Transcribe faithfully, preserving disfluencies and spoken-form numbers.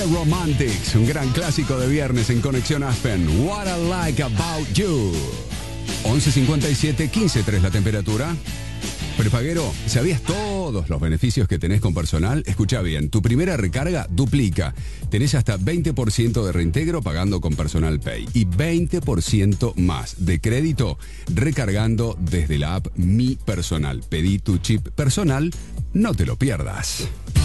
The Romantics, un gran clásico de viernes en Conexión Aspen. What I Like About You. once cincuenta y siete, quince tres la temperatura. Prepaguero, ¿sabías todos los beneficios que tenés con Personal? Escucha bien, tu primera recarga duplica. Tenés hasta veinte por ciento de reintegro pagando con Personal Pay y veinte por ciento más de crédito recargando desde la app Mi Personal. Pedí tu chip personal, no te lo pierdas.